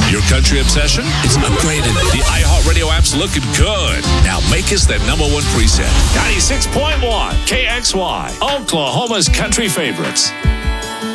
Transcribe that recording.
Your country obsession? It's upgraded. The iHeartRadio app's looking good. Now make us that number one preset. 96.1 KXY, Oklahoma's country favorites.